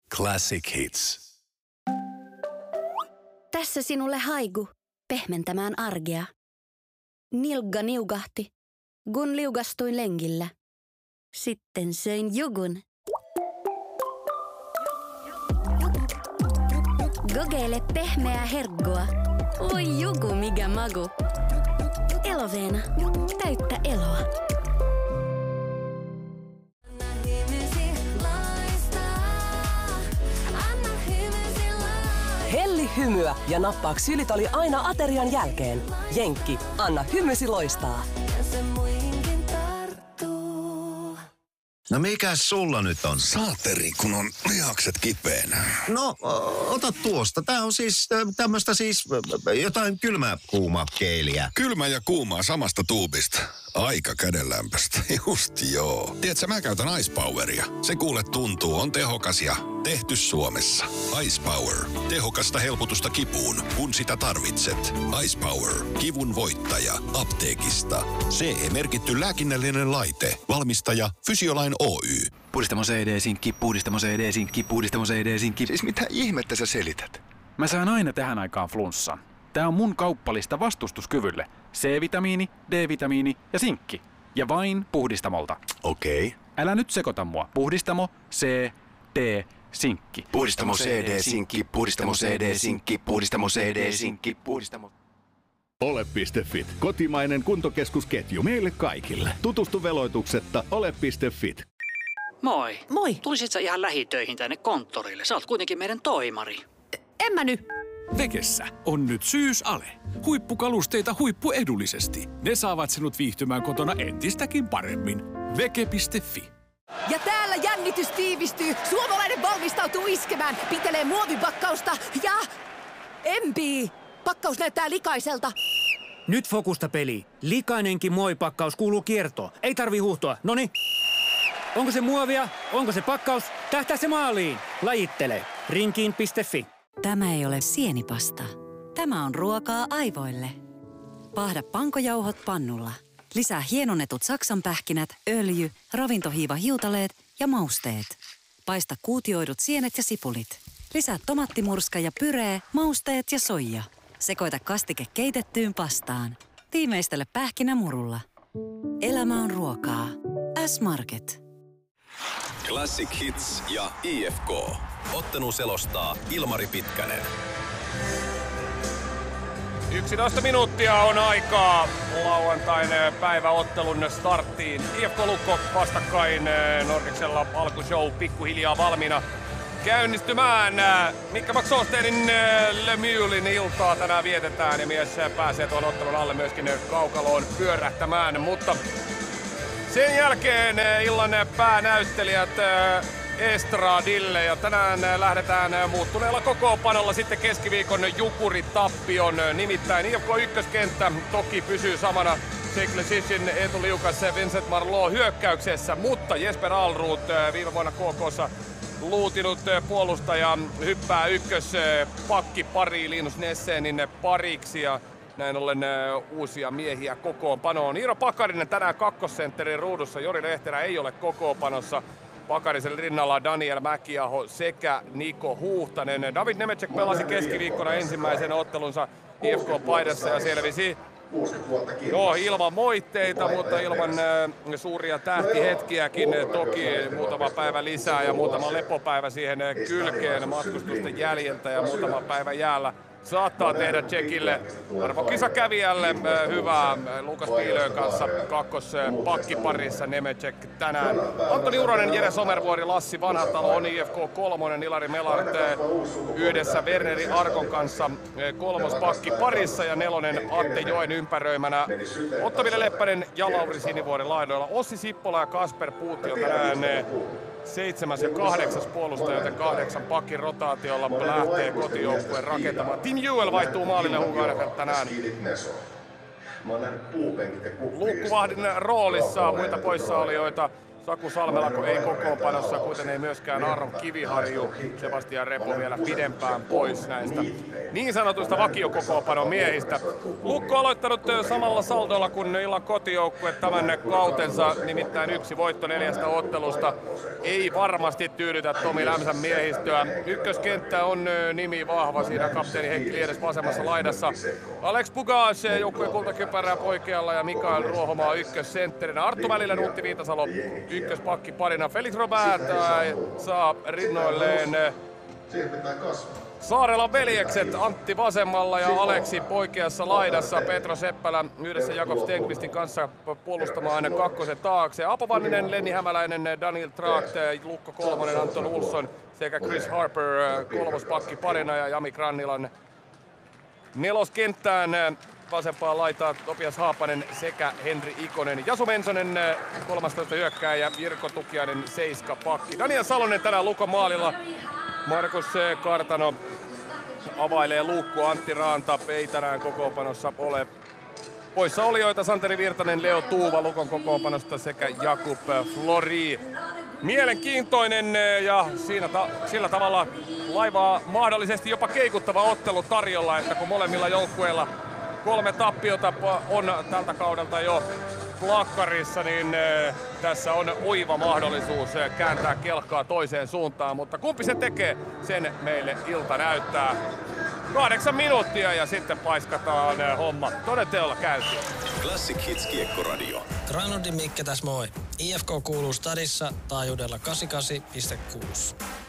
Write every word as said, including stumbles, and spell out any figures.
Classic Hits. Tässä sinulle haiku, pehmentämään arkea. Nilgga niugahti, kun liugastuin lenkillä. Sitten söin jugun. Gogeile pehmeää herkkua. Oi jugu, mikä magu. Eloveena, täyttä eloa. Helli hymyä ja nappaa ksylitoli aina aterian jälkeen. Jenkki, anna hymysi loistaa. No mikäs sulla nyt on? Saatteri, kun on lihakset kipeänä. No, o- ota tuosta. Tää on siis tämmöstä siis jotain kylmää kuumaa keiliä. Kylmä ja kuumaa samasta tuubista. Aika kädenlämpöstä. Just joo. Tiedätkö, mä käytän Ice Poweria. Se kuule tuntuu, on tehokas ja tehty Suomessa. Ice Power. Tehokasta helpotusta kipuun, kun sitä tarvitset. Ice Power. Kivun voittaja. Apteekista. C E-merkitty lääkinnällinen laite. Valmistaja Fysiolain Oy. Puhdistamo C D-sinkki, puhdistamo C D-sinkki, puhdistamo C D-sinkki. Siis mitä ihmettä sä selität? Mä saan aina tähän aikaan flunssan. Tää on mun kauppalista vastustuskyvylle. C-vitamiini, D-vitamiini ja sinkki. Ja vain Puhdistamolta. Okei. Okay. Älä nyt sekoita mua. Puhdistamo, C, D, sinkki. Puhdistamo C D-sinkki, puhdistamo C D-sinkki, puhdistamo C D-sinkki, puhdistamo... Ole piste fit. Kotimainen kuntokeskusketju meille kaikille. Tutustu veloituksetta ole piste fit. Moi. Moi. Tulisit sä ihan lähitöihin tänne konttorille? Sä oot kuitenkin meidän toimari. En mä nyt. Vekessä on nyt syysale. Huippukalusteita huippuedullisesti. Ne saavat sinut viihtymään kotona entistäkin paremmin. Veke piste fi. Ja täällä jännitys tiivistyy. Suomalainen valmistautuu iskemään. Pitelee muovipakkausta ja... empii. Pakkaus näyttää likaiselta. Nyt fokusta peli. Likainenkin muovipakkaus kuuluu kiertoon. Ei tarvi huuhtoa. Noni. Onko se muovia? Onko se pakkaus? Tähtää se maaliin. Lajittele. Rinkiin piste fi. Tämä ei ole sienipasta. Tämä on ruokaa aivoille. Paahda pankojauhot pannulla. Lisää hienonnetut saksanpähkinät, öljy, ravintohiiva hiutaleet ja mausteet. Paista kuutioidut sienet ja sipulit. Lisää tomattimurska ja pyree, mausteet ja soija. Sekoita kastike keitettyyn pastaan. Tiimeistele pähkinämurulla. Elämä on ruokaa. S-Market. Classic Hits ja I F K. Ottelu selostaa Ilmari Pitkänen. yksitoista minuuttia on aikaa lauantain päiväottelun starttiin. I F K Lukko vastakkain Nordicsella alkushow pikkuhiljaa valmiina käynnistymään. Mikka McSaustenin Le Mulein iltaa tänään vietetään ja mies pääsee tuon ottelun alle myöskin kaukaloon pyörähtämään, mutta sen jälkeen illan päänäyttelijät Estradille ja tänään lähdetään muuttuneella kokoonpanolla sitten keskiviikon Jukuri-tappion. Nimittäin I F K ykköskenttä toki pysyy samana. Jake Lesichin, Eetu Liukas ja Vincent Marleau hyökkäyksessä, mutta Jesper Alrud viime vuonna K K:ssa luutinut puolustaja hyppää ykköspakki pari Linus Nessenin pariksi ja näin ollen uusia miehiä kokoonpanoon. Iiro Pakarinen tänään kakkosentterin ruudussa, Jori Lehterä ei ole kokoonpanossa. Pakarisen rinnalla Daniel Mäkiaho sekä Niko Huhtanen. David Nemecek pelasi keskiviikkona ensimmäisen ottelunsa I F K-paidassa ja selvisi no, ilman moitteita, mutta ilman äh, suuria tähtihetkiäkin. Toki muutama päivä lisää ja muutama lepopäivä siihen kylkeen matkustusten jäljiltä ja muutama päivä jäällä saattaa tehdä Tsekille arvokisakävijälle äh, hyvää Lukas Piilön kanssa kakkospakkiparissa Nemecek tänään. Antoni Uronen, Jere Somervuori, Lassi Vanhatalo on I F K kolmonen, Ilari Melart äh, yhdessä Werneri Arkon kanssa äh, kolmospakkiparissa ja nelonen Atte Joen ympäröimänä Otto-Ville Leppänen ja Lauri Sinivuoren laidoilla. Ossi Sippola ja Kasper Puutti on tänään äh, seitsemäs ja kahdeksas puolustaja, joten kahdeksan pakin rotaatiolla lähtee kotijoukkueen rakentamaan. Tim Ewell vaihtuu maalille Hugo tänään luukkuvahdin roolissa. Muita poissaolijoita Saku Salmelako ei kokoonpanossa, kuten ei myöskään Aaron Kiviharju. Sebastian Repo vielä pidempään pois näistä niin sanotuista vakiokokoonpanon miehistä. Lukko aloittanut samalla saldolla kuin illan kotijoukkue tämän kautensa, nimittäin yksi voitto neljästä ottelusta. Ei varmasti tyydytä Tomi Lämsän miehistöä. Ykköskenttä on nimi vahva, siinä kapteeni Heikki Liedes vasemmassa laidassa. Alex Bugage joukkueen kultakypärää poikealla ja Mikael Ruohomaa ykkössentterinä. Arttu Välillä, Nuutti Viitasalo ykköspakki parina. Felix Robert saa rinnoilleen Saarelan veljekset Antti vasemmalla ja Aleksi oikeassa laidassa. Petro Seppälä yhdessä Jakob Stenqvistin kanssa puolustamaan kakkosen taakse. Apo Vanninen, Lenni Hämäläinen, Daniel Tracht, Lukko Kolmonen, Anton Olsson sekä Chris Harper kolmospakki parina ja Jami Grannilan neloskenttään vasempaan laitaan Topias Haapanen sekä Henri Ikonen. Jasu Mensonen kolmastoista hyökkääjä, Jirko Tukiainen seiska pakki. Daniel Salonen tänään Lukon maalilla. Markus Kartano availee luukku. Antti Raanta ei tänään kokoonpanossa ole. Poissa olijoita Santeri Virtanen, Leo Tuuva Lukon kokoonpanosta sekä Jakub Flori. Mielenkiintoinen ja siinä ta- sillä tavalla laivaa mahdollisesti jopa keikuttava ottelu tarjolla, että kun molemmilla joukkueilla kolme tappiota on tältä kaudelta jo plakkarissa, niin tässä on oiva mahdollisuus kääntää kelkkaa toiseen suuntaan, mutta kumpi se tekee, sen meille ilta näyttää. Kahdeksan minuuttia ja sitten paiskataan homma toden teolla käyntiin. Classic Hits Kiekkoradio. Granlundin Mikke tässä moi. I F K kuuluu stadissa taajuudella kahdeksankymmentäkahdeksan pilkku kuusi.